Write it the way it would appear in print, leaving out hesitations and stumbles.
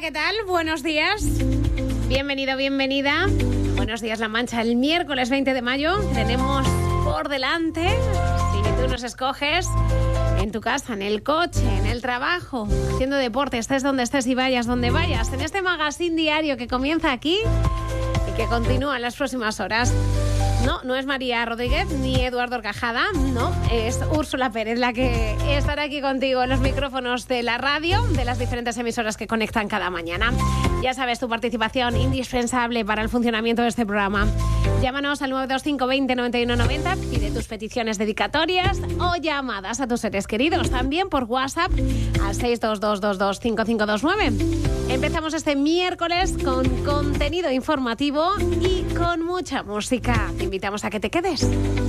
¿qué tal? Buenos días. Bienvenido, bienvenida. Buenos días, La Mancha. El miércoles 20 de mayo tenemos por delante, si tú nos escoges, en tu casa, en el coche, en el trabajo, haciendo deporte, estés donde estés y vayas donde vayas, en este magazine diario que comienza aquí y que continúa en las próximas horas. No es María Rodríguez ni Eduardo Orcajada, no, es Úrsula Pérez la que estará aquí contigo en los micrófonos de la radio, de las diferentes emisoras que conectan cada mañana. Ya sabes, tu participación indispensable para el funcionamiento de este programa. Llámanos al 925 20 91 90, pide tus peticiones dedicatorias o llamadas a tus seres queridos. También por WhatsApp al 62222 5529. Empezamos este miércoles con contenido informativo y con mucha música. Te invitamos a que te quedes.